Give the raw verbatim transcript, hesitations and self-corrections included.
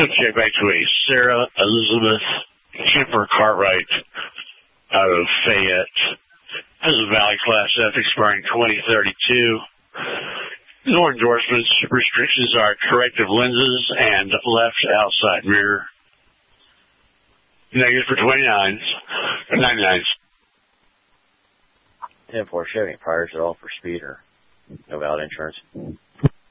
check back to a Sarah Elizabeth Kemper Cartwright out of Fayette. This is a Valley Class F expiring twenty thirty-two. No endorsements. Restrictions are corrective lenses and left outside mirror. Negative for twenty-nines. ninety-nines. ten four Chevy, priors at all for speed or no valid insurance.